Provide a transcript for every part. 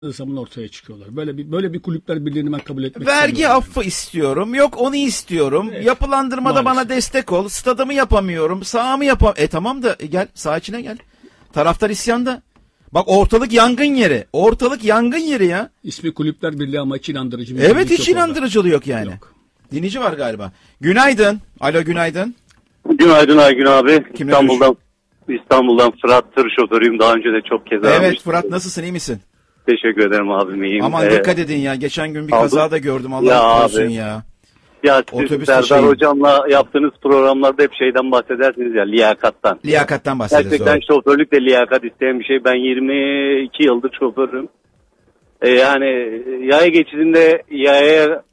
zaman ortaya çıkıyorlar. Böyle bir kulüpler birliğini ben kabul etmek Vergi istemiyorum. affı istiyorum. Yok onu istiyorum. Evet, Yapılandırmada maalesef. bana destek ol. Stadımı yapamıyorum. Sahamı yapam. Tamam da gel saha içine gel. Taraftar isyanda. Bak ortalık yangın yeri. Ortalık yangın yeri ya. İsmi Kulüpler Birliği ama hiç inandırıcı bir Evet birlik hiç yok orada. inandırıcılığı yok yani. Yok. Dinleyici var galiba. Günaydın. Alo günaydın. Günaydın Aygün abi. Kimle İstanbul'dan Fırat tır şoförüyüm. Daha önce de çok kez Evet aramıştım. Fırat nasılsın iyi misin? Teşekkür ederim abim, iyiyim. Aman dikkat edin ya. Geçen gün bir Aldım. kaza da gördüm. Allah Ya korusun abi. ya. Ya siz Otobüste Serdar hocamla yaptığınız programlarda hep şeyden bahsedersiniz ya, liyakattan. Liyakattan bahsediyoruz. Gerçekten Doğru. şoförlük de liyakat isteyen bir şey. Ben 22 yıldır şoförüm. Yani yaya geçidinde yaya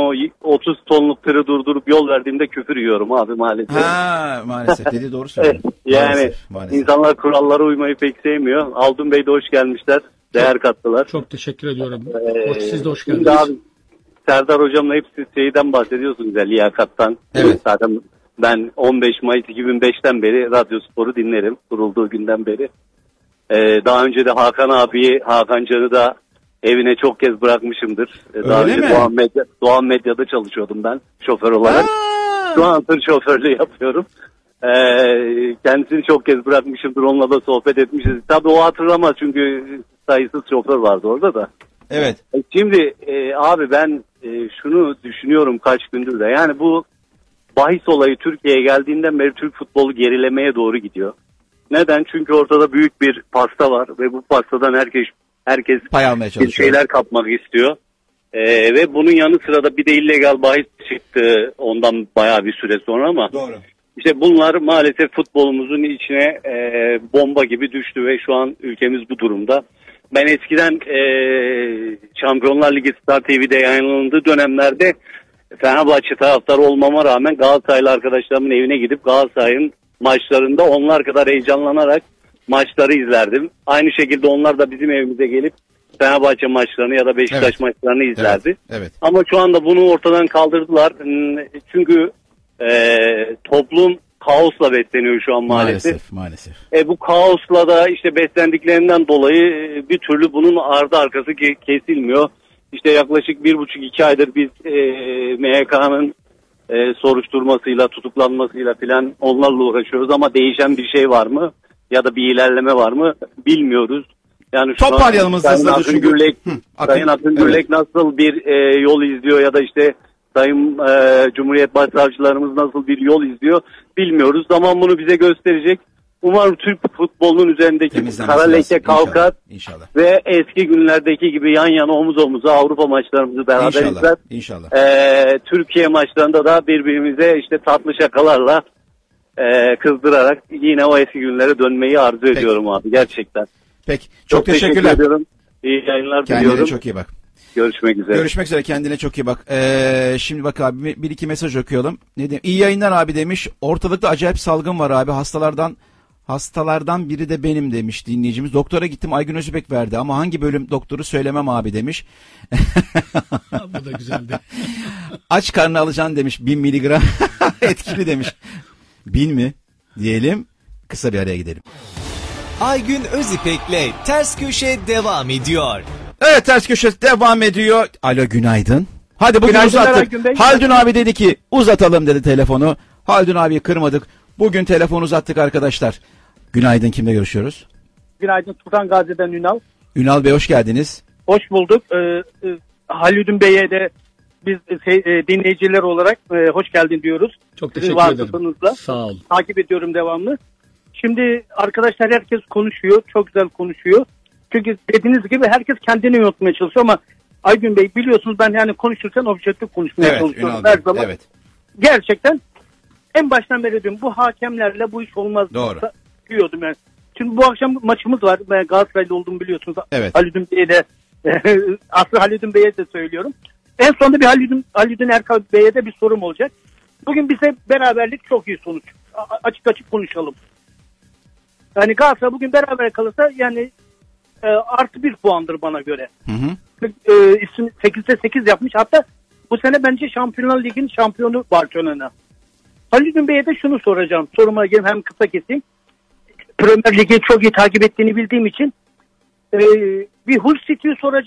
30 tonluk tırı durdurup yol verdiğimde küfür yiyorum abi maalesef. Ha maalesef dedi doğru söylüyor. Yani Maalesef. insanlar kurallara uymayı pek sevmiyor. Aldun Bey de hoş gelmişler. Değer kattılar. Çok teşekkür ediyorum. Siz de hoş Şimdi geldiniz. abi, Serdar hocamla hepsi şeyden bahsediyorsunuz ya, liyakattan. Evet. Zaten ben 15 Mayıs 2005'ten beri Radyospor'u dinlerim. Kurulduğu günden beri. Daha önce de Hakan Can'ı da evine çok kez bırakmışımdır. Daha Öyle önce mi? Doğan Medya'da çalışıyordum ben şoför olarak. Aa! Şu an tır şoförlüğü yapıyorum. Kendisini çok kez bırakmışımdır. Onunla da sohbet etmişiz. Tabii o hatırlamaz çünkü sayısız şoför vardı orada da. Evet. Şimdi abi ben şunu düşünüyorum kaç gündür de. Yani bu bahis olayı Türkiye'ye geldiğinden beri Türk futbolu gerilemeye doğru gidiyor. Neden? Çünkü ortada büyük bir pasta var ve bu pastadan herkes Pay almaya bir çalışıyor. şeyler kapmak istiyor. Ve bunun yanı sıra da bir de illegal bahis çıktı ondan bayağı bir süre sonra ama Doğru. işte bunlar maalesef futbolumuzun içine bomba gibi düştü ve şu an ülkemiz bu durumda. Ben eskiden Şampiyonlar Ligi Star TV'de yayınlandığı dönemlerde Fenerbahçe taraftarı olmama rağmen Galatasaraylı arkadaşlarımın evine gidip Galatasaray'ın maçlarında onlar kadar heyecanlanarak maçları izlerdim. Aynı şekilde onlar da bizim evimize gelip Fenerbahçe maçlarını ya da Beşiktaş Evet. maçlarını izlerdi. Evet. Ama şu anda bunu ortadan kaldırdılar. Çünkü toplum kaosla besleniyor şu an maalesef. Maalesef. Bu kaosla da işte beslendiklerinden dolayı bir türlü bunun ardı arkası kesilmiyor. İşte yaklaşık 1,5-2 aydır biz MHK'nın soruşturmasıyla, tutuklanmasıyla filan onlarla uğraşıyoruz ama değişen bir şey var mı? Ya da bir ilerleme var mı? Bilmiyoruz. Yani şu Toparlayalım an Sayın hızlı çünkü. Akın Gürlek nasıl bir yol izliyor ya da işte Sayın Cumhuriyet Başsavcılarımız nasıl bir yol izliyor bilmiyoruz. Zaman bunu bize gösterecek. Umarım Türk futbolunun üzerindeki Temizlenmesi kara leke lazım. kalkar İnşallah. ve eski günlerdeki gibi yan yana omuz omuza Avrupa maçlarımızı beraber izler. İnşallah. Türkiye maçlarında da birbirimize işte tatlı şakalarla kızdırarak yine o eski günlere dönmeyi arzu ediyorum abi gerçekten. Peki. Çok teşekkürler. Teşekkür ediyorum. İyi yayınlar Kendine diliyorum. çok iyi bak. Görüşmek üzere. Görüşmek üzere. Kendine çok iyi bak. Şimdi bak abi bir iki mesaj okuyalım. Ne diyeyim? İyi yayınlar abi demiş. Ortalıkta acayip salgın var abi. Hastalardan biri de benim demiş dinleyicimiz. Doktora gittim Aygün Özübek verdi ama hangi bölüm doktoru söylemem abi demiş. Bu da güzeldi. Aç karnı alacaksın demiş 1000 miligram etkili demiş. 1000 mi? Diyelim kısa bir araya gidelim. Aygün Özipek'le Ters Köşe devam ediyor. Evet ters köşe devam ediyor. Alo günaydın. Hadi bugün Günaydınlar uzattık. Aygün Bey. Haldun abi dedi ki uzatalım dedi telefonu. Haldun abiyi kırmadık. Bugün telefonu uzattık arkadaşlar. Günaydın, kimle görüşüyoruz? Günaydın, Sultan Gazi'den Ünal. Ünal Bey hoş geldiniz. Hoş bulduk. Halidun Bey'e de biz dinleyiciler olarak hoş geldin diyoruz. Çok Sizin teşekkür ederim. vasıtanızla. Sağ olun. Takip ediyorum devamlı. Şimdi arkadaşlar herkes konuşuyor. Çok güzel konuşuyor. Çünkü dediğiniz gibi herkes kendini yönetmeye çalışıyor ama Aygün Bey biliyorsunuz ben yani konuşurken objektif konuşmaya çalışıyorum. Ünal Bey, Her zaman. evet. Gerçekten en baştan beri diyorum bu hakemlerle bu iş olmaz. Doğru. Diyordum yani. Şimdi bu akşam maçımız var. Ben Galatasaraylı olduğumu biliyorsunuz. Evet. Halidun Bey'e de aslı Halidun Bey'e de söylüyorum. En sonunda bir Halidun Erkal Bey'e de bir sorum olacak. Bugün bize beraberlik çok iyi sonuç. Açık açık konuşalım. Yani Galatasaray bugün beraber kalırsa yani artı bir puandır bana göre. Hı hı. 8'de 8 yapmış. Hatta bu sene bence Şampiyonlar Ligi'nin şampiyonu Barcelona. Halidun Bey'e de şunu soracağım. Soruma gelin hem kısa keseyim. Premier Lig'i çok iyi takip ettiğini bildiğim için Bir Hull City'yi soracağım.